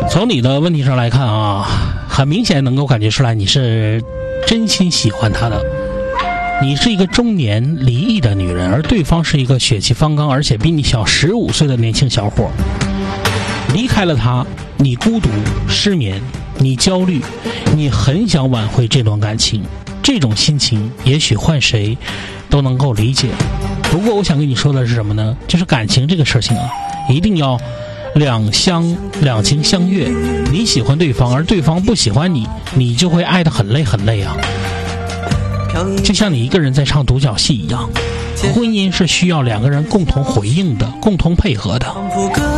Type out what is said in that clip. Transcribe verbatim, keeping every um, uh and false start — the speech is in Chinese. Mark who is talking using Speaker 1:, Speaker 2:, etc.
Speaker 1: 从你的问题上来看啊，很明显能够感觉出来你是真心喜欢他的。你是一个中年离异的女人，而对方是一个血气方刚而且比你小十五岁的年轻小伙。离开了他，你孤独失眠，你焦虑，你很想挽回这段感情，这种心情也许换谁都能够理解。不过我想跟你说的是什么呢？就是感情这个事情啊，一定要两相两情相悦。你喜欢对方，而对方不喜欢你，你就会爱得很累很累啊。就像你一个人在唱独角戏一样，婚姻是需要两个人共同回应的，共同配合的。